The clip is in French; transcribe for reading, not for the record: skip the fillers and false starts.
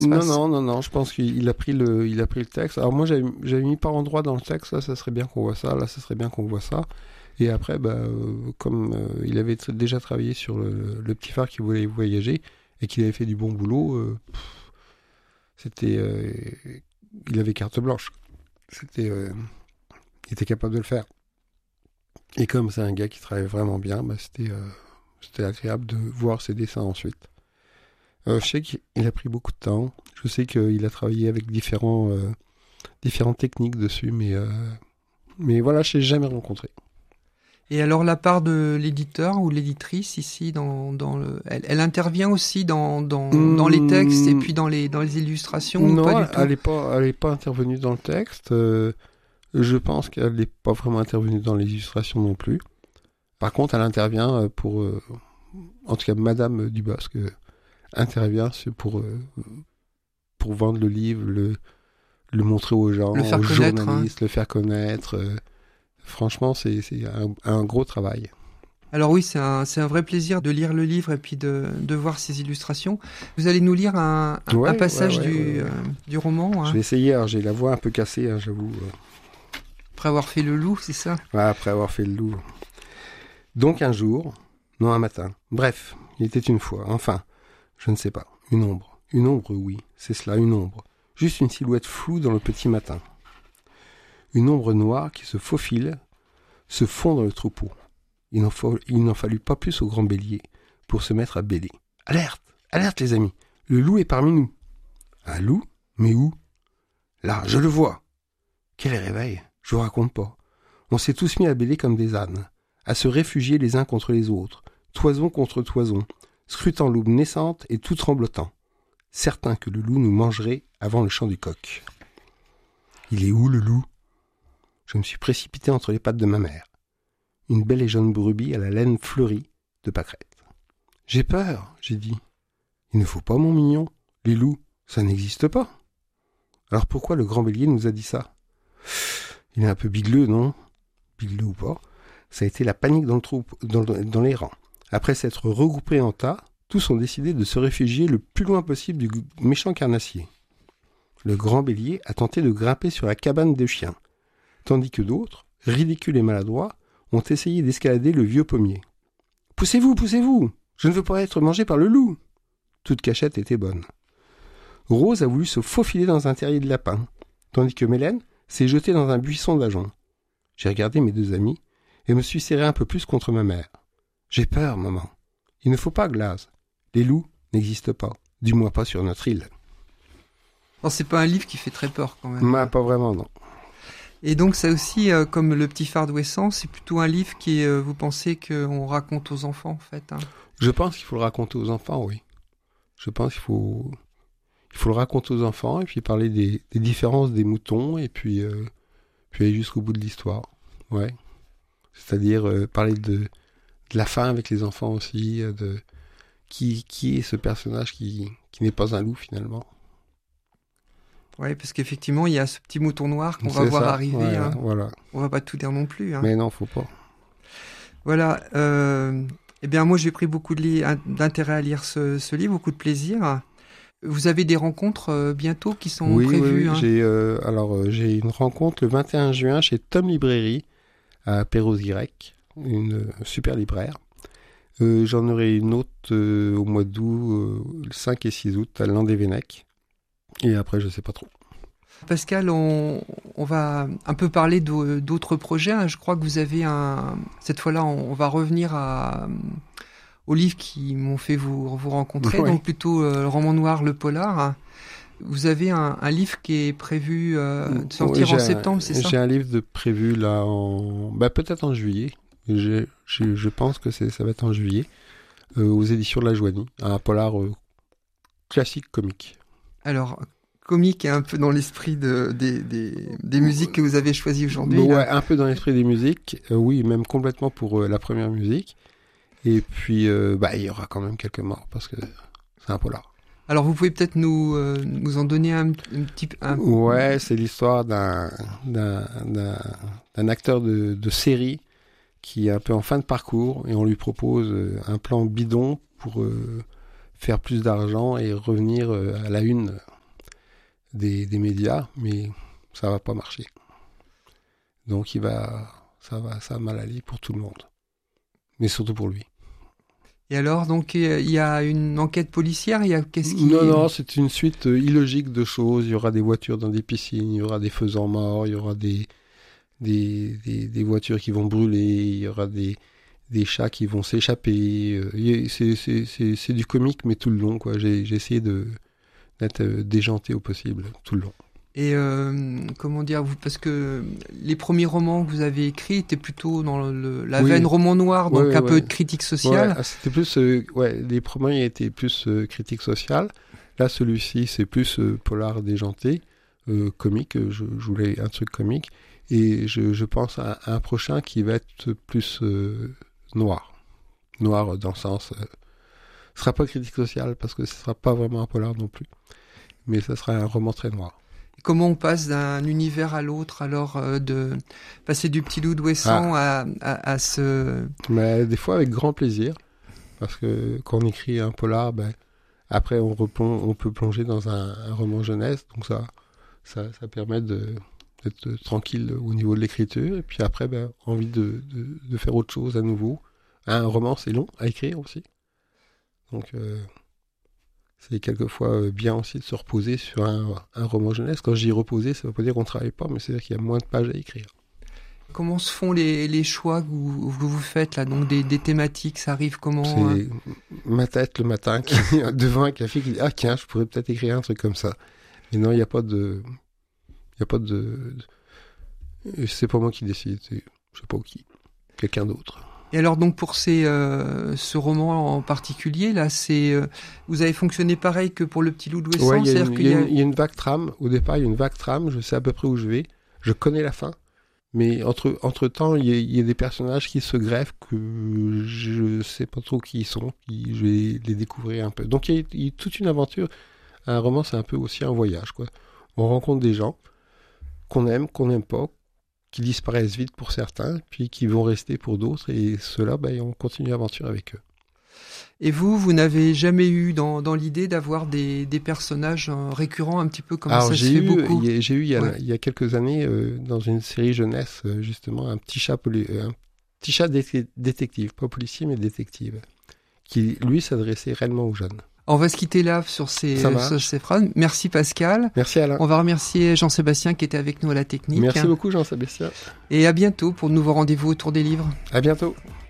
se passe? Non, je pense qu'il a pris le texte. Alors moi, j'avais mis par endroit dans le texte, là, ça serait bien qu'on voit ça, là, ça serait bien qu'on voit ça. Et après, comme il avait déjà travaillé sur le petit phare qui voulait voyager et qu'il avait fait du bon boulot, il avait carte blanche. Il était capable de le faire. Et comme c'est un gars qui travaille vraiment bien, c'était agréable de voir ses dessins ensuite. Je sais qu'il a pris beaucoup de temps. Je sais qu'il a travaillé avec différentes techniques dessus, mais voilà, je ne l'ai jamais rencontré. Et alors la part de l'éditeur ou l'éditrice ici elle intervient aussi dans les textes et puis dans les illustrations? Non, ou pas du tout? elle est pas intervenue dans le texte. Je pense qu'elle n'est pas vraiment intervenue dans les illustrations non plus. Par contre, elle intervient en tout cas Madame Dubosc intervient pour vendre le livre, le montrer aux gens, aux journalistes, le faire connaître. Franchement, c'est un gros travail. Alors oui, c'est un vrai plaisir de lire le livre et puis de voir ses illustrations. Vous allez nous lire un passage du roman. Je vais essayer, alors j'ai la voix un peu cassée, hein, j'avoue. Après avoir fait le loup, c'est ça? Ouais, après avoir fait le loup. Donc un jour, non un matin, bref, il était une fois, enfin, je ne sais pas, une ombre, oui, c'est cela, une ombre. Juste une silhouette floue dans le petit matin. Une ombre noire qui se faufile, se fond dans le troupeau. Il n'en fallut pas plus au grand bélier pour se mettre à bêler. Alerte, alerte les amis, le loup est parmi nous. Un loup? Mais où? Là, je le vois. Quel réveil, je vous raconte pas. On s'est tous mis à bêler comme des ânes, à se réfugier les uns contre les autres, toison contre toison, scrutant l'aube naissante et tout tremblotant, certain que le loup nous mangerait avant le chant du coq. Il est où le loup? Je me suis précipité entre les pattes de ma mère. Une belle et jaune brebis à la laine fleurie de pâquerette. J'ai peur, j'ai dit. Il ne faut pas, mon mignon. Les loups, ça n'existe pas. Alors pourquoi le grand bélier nous a dit ça? Il est un peu bigleux, non? Bigleux ou pas? Ça a été la panique dans les rangs. Après s'être regroupés en tas, tous ont décidé de se réfugier le plus loin possible du méchant carnassier. Le grand bélier a tenté de grimper sur la cabane des chiens, tandis que d'autres, ridicules et maladroits, ont essayé d'escalader le vieux pommier. « Poussez-vous, poussez-vous! Je ne veux pas être mangé par le loup !» Toute cachette était bonne. Rose a voulu se faufiler dans un terrier de lapin, tandis que Mélène s'est jetée dans un buisson d'ajoncs. J'ai regardé mes deux amis et me suis serré un peu plus contre ma mère. « J'ai peur, maman. Il ne faut pas, Glace. Les loups n'existent pas, du moins pas sur notre île. » Non, c'est pas un livre qui fait très peur quand même. Pas vraiment, non. Et donc ça aussi, comme Le Petit Phare d'Ouessant, c'est plutôt un livre qui, vous pensez qu'on raconte aux enfants en fait, hein? Je pense qu'il faut le raconter aux enfants, oui. Je pense qu'il faut le raconter aux enfants et puis parler des différences des moutons et puis aller jusqu'au bout de l'histoire. Ouais. C'est-à-dire parler de la fin avec les enfants aussi, de qui est ce personnage qui n'est pas un loup finalement. Oui, parce qu'effectivement, il y a ce petit mouton noir qu'on va voir arriver. Ouais, hein. Voilà. On va pas tout dire non plus. Hein. Mais non, faut pas. Voilà. Eh bien, moi, j'ai pris beaucoup d'intérêt à lire ce livre, beaucoup de plaisir. Vous avez des rencontres bientôt qui sont prévues? Oui. Hein. J'ai une rencontre le 21 juin chez Tom Librairie à Perros-Guirec, une super libraire. J'en aurai une autre au mois d'août, le 5 et 6 août à Landévennec. Et après, je sais pas trop. Pascal, on va un peu parler d'autres projets. Hein. Je crois que vous avez cette fois-là, on va revenir aux livres qui m'ont fait vous rencontrer, oui. Donc plutôt le roman noir, le polar. Vous avez un livre qui est prévu de sortir en septembre, c'est ça? J'ai un livre prévu là peut-être en juillet. Je pense que ça va être en juillet, aux éditions de La Joanie, un polar classique comique. Alors, comique et un peu dans l'esprit des musiques que vous avez choisies aujourd'hui. Ouais, un peu dans l'esprit des musiques, oui, même complètement pour la première musique. Et puis, il y aura quand même quelques morts, parce que c'est un polar. Alors, vous pouvez peut-être nous en donner un petit peu... Ouais, c'est l'histoire d'un acteur de série qui est un peu en fin de parcours, et on lui propose un plan bidon pour faire plus d'argent et revenir à la une des médias, mais ça va pas marcher. Donc ça va mal aller pour tout le monde, mais surtout pour lui. Et alors, donc, il y a une enquête policière, Non, c'est une suite illogique de choses. Il y aura des voitures dans des piscines, il y aura des faisans morts, il y aura des voitures qui vont brûler, il y aura des chats qui vont s'échapper. C'est du comique, mais tout le long, quoi. J'ai essayé d'être déjanté au possible, tout le long. Et comment dire, parce que les premiers romans que vous avez écrits étaient plutôt dans la veine roman noir, donc un peu de critique sociale. Ouais, c'était plus, les premiers étaient plus critique sociale. Là, celui-ci, c'est plus polar déjanté, comique. Je voulais un truc comique. Et je pense à un prochain qui va être plus noir. Noir dans le sens... ce sera pas critique sociale, parce que ce sera pas vraiment un polar non plus. Mais ça sera un roman très noir. Comment on passe d'un univers à l'autre, alors de passer du Petit Loup d'Ouessant à ce... Mais des fois avec grand plaisir, parce que quand on écrit un polar, après on peut plonger dans un roman jeunesse, donc ça permet d'être tranquille au niveau de l'écriture, et puis après envie de faire autre chose à nouveau. Un roman c'est long à écrire aussi, donc... c'est quelquefois bien aussi de se reposer sur un roman jeunesse. Quand je dis reposer, ça ne veut pas dire qu'on ne travaille pas, mais c'est-à-dire qu'il y a moins de pages à écrire. Comment se font les choix que vous faites là, donc des thématiques, ça arrive comment? C'est ma tête le matin qui devant un café qui dit « Ah tiens, je pourrais peut-être écrire un truc comme ça ». Mais non, il n'y a pas de... C'est pas moi qui décide, je sais pas qui. Quelqu'un d'autre. Et alors donc pour ce roman en particulier là, vous avez fonctionné pareil que pour Le Petit Loup d'Ouessant. Ouais, il y a une vague trame. Au départ, il y a une vague trame. Je sais à peu près où je vais. Je connais la fin, mais entre temps, il y a des personnages qui se greffent que je sais pas trop qui ils sont. Je vais les découvrir un peu. Donc il y a toute une aventure. Un roman, c'est un peu aussi un voyage, quoi. On rencontre des gens qu'on aime, qu'on n'aime pas, qui disparaissent vite pour certains, puis qui vont rester pour d'autres, et ceux-là, on continue l'aventure avec eux. Et vous n'avez jamais eu dans l'idée d'avoir des personnages récurrents un petit peu comme ça se fait beaucoup? J'ai eu il y a quelques années, dans une série jeunesse, justement, un petit chat détective, pas policier, mais détective, qui, lui, s'adressait réellement aux jeunes. On va se quitter là sur ces phrases. Merci Pascal. Merci Alain. On va remercier Jean-Sébastien qui était avec nous à la technique. Merci beaucoup Jean-Sébastien. Et à bientôt pour de nouveaux rendez-vous autour des livres. À bientôt.